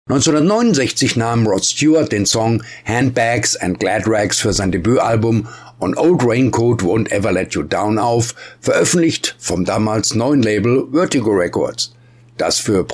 1969 nahm Rod Stewart den Song Handbags and Glad Rags für sein Debütalbum On Old Raincoat Won't Ever Let You Down auf, veröffentlicht vom damals neuen Label Vertigo Records, das für